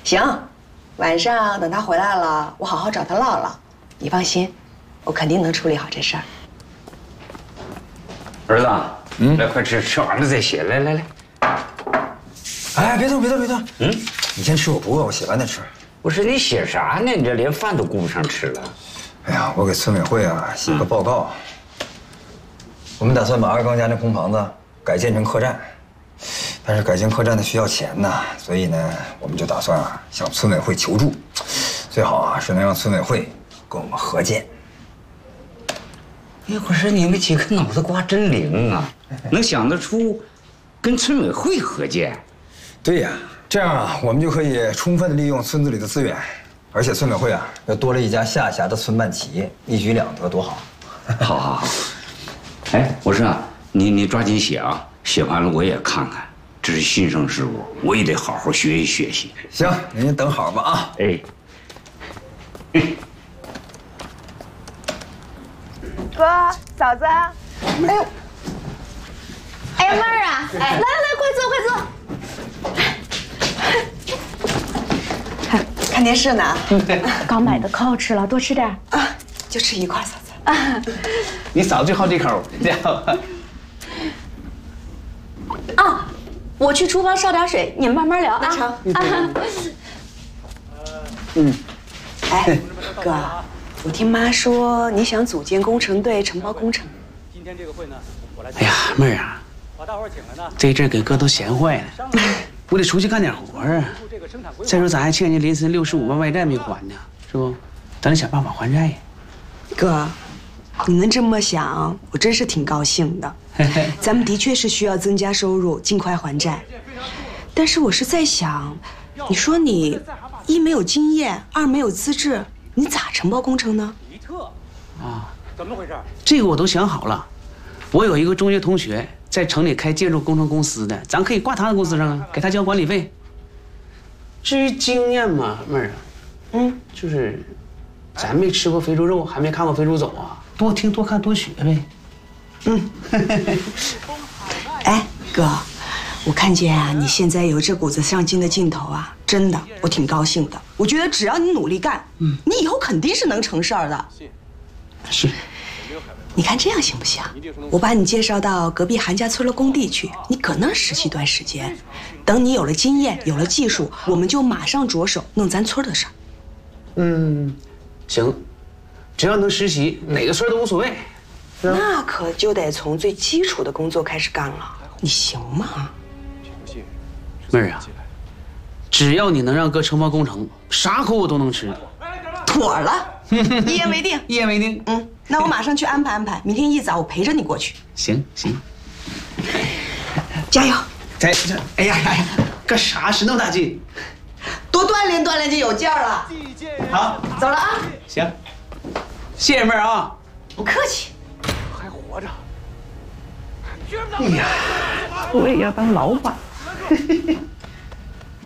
行，晚上等他回来了，我好好找他唠唠。你放心，我肯定能处理好这事儿。 儿子，来快吃，吃完了再写。来来来。 哎，别动，别动，别动。你先吃，我不饿，我写完再吃。 我说你写啥呢？你这连饭都顾不上吃了。 哎呀，我给村委会啊写个报告。我们打算把二刚家那空房子改建成客栈，但是改建客栈呢需要钱呐，所以呢，我们就打算啊向村委会求助，最好啊是能让村委会跟我们合建。 哎，我说你们几个脑子瓜真灵啊，能想得出跟村委会合建。 对呀，这样啊我们就可以充分的利用村子里的资源，而且村委会啊又多了一家下辖的村办企业，一举两得，多好！ 好好好。哎，我说啊，你抓紧写啊，写完了我也看看，这是新生事物，我也得好好学习学习。 行，您等好吧啊。 哎。 哥，嫂子，哎呦， 哎呀，妹儿啊，来来来，快坐快坐。 看电视呢。 刚买的可好吃了，多吃点啊，就吃一块，嫂子。 你嫂最好这口，这样。 啊，我去厨房烧点水，你们慢慢聊啊。 成。哎，哥，我听妈说你想组建工程队承包工程。 今天这个会呢，我来。 哎呀，妹儿啊， 把大伙儿请来呢。 这一阵给哥都闲坏了，我得出去干点活啊。再说咱还欠人家林森65万外债没还呢，是不？咱得想办法还债呀。 哥，你能这么想，我真是挺高兴的。咱们的确是需要增加收入，尽快还债。但是我是在想，你说你一没有经验，二没有资质，你咋承包工程呢？ 啊， 怎么回事？ 这个我都想好了。我有一个中学同学在城里开建筑工程公司的，咱可以挂他的公司上啊，给他交管理费。至于经验嘛，妹儿啊，就是咱没吃过非洲肉，还没看过非洲走啊，多听多看多学呗。 哎，哥，我看见啊，你现在有这股子上进的劲头啊，真的，我挺高兴的。我觉得只要你努力干，你以后肯定是能成事儿的。 是。 你看这样行不行？我把你介绍到隔壁韩家村的工地去，你搁那儿实习段时间，等你有了经验，有了技术，我们就马上着手弄咱村的事儿。 行，只要能实习，哪个村都无所谓。 那可就得从最基础的工作开始干了，你行吗？ 妹儿啊，只要你能让哥承包工程，啥苦我都能吃。 妥了，一言为定。 一言为定。 那我马上去安排安排，明天一早我陪着你过去。 行行， 加油！ 哎呀呀呀，干啥使那么大劲？ 多锻炼锻炼就有劲儿了。 好， 走了啊。 行，谢谢妹儿啊。 不客气。 还活着。 哎呀，我也要当老板。